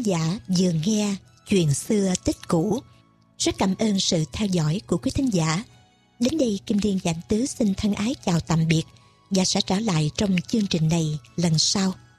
thính giả vừa nghe chuyện xưa tích cũ. Rất cảm ơn sự theo dõi của quý thính giả. Đến đây Kim Liên và Anh Tứ xin thân ái chào tạm biệt và sẽ trở lại trong chương trình này lần sau.